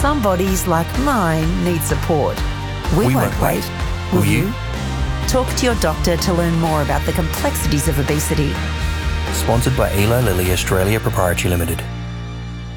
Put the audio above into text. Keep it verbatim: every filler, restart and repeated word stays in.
some bodies, like mine, need support. We, We won't, won't wait. wait. Will Will you? you? Talk to your doctor to learn more about the complexities of obesity. Sponsored by Eli Lilly Australia Proprietary Limited.